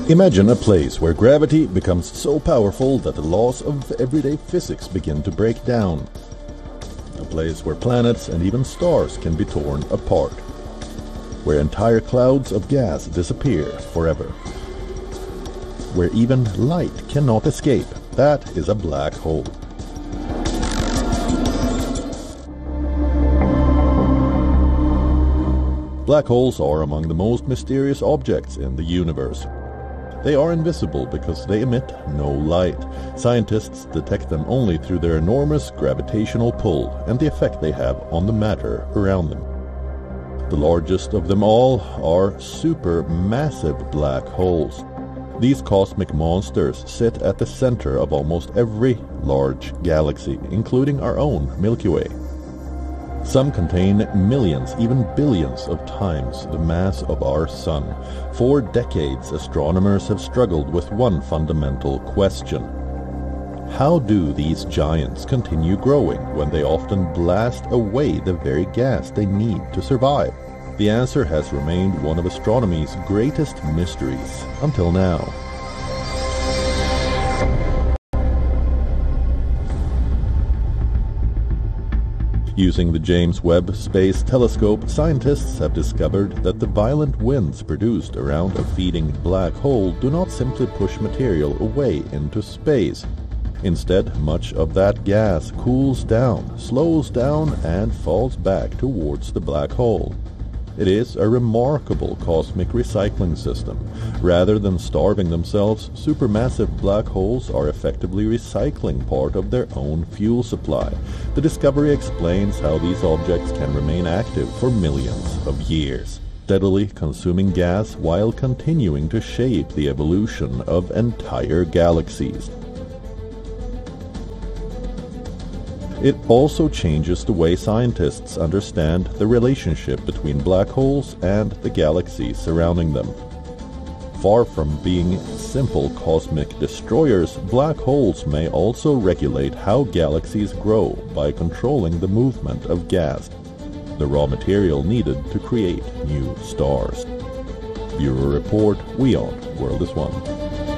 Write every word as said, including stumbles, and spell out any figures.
Imagine a place where gravity becomes so powerful that the laws of everyday physics begin to break down. A place where planets and even stars can be torn apart. Where entire clouds of gas disappear forever. Where even light cannot escape. That is a black hole. Black holes are among the most mysterious objects in the universe. They are invisible because they emit no light. Scientists detect them only through their enormous gravitational pull and the effect they have on the matter around them. The largest of them all are supermassive black holes. These cosmic monsters sit at the center of almost every large galaxy, including our own Milky Way. Some contain millions, even billions of times the mass of our Sun. For decades, astronomers have struggled with one fundamental question. How do these giants continue growing when they often blast away the very gas they need to survive? The answer has remained one of astronomy's greatest mysteries until now. Using the James Webb Space Telescope, scientists have discovered that the violent winds produced around a feeding black hole do not simply push material away into space. Instead, much of that gas cools down, slows down, and falls back towards the black hole. It is a remarkable cosmic recycling system. Rather than starving themselves, supermassive black holes are effectively recycling part of their own fuel supply. The discovery explains how these objects can remain active for millions of years, steadily consuming gas while continuing to shape the evolution of entire galaxies. It also changes the way scientists understand the relationship between black holes and the galaxies surrounding them. Far from being simple cosmic destroyers, black holes may also regulate how galaxies grow by controlling the movement of gas, the raw material needed to create new stars. Bureau Report, WION, World is One.